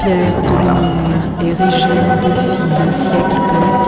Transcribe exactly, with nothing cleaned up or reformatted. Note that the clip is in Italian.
terre de lumière et régène tes filles au siècle perpétuel.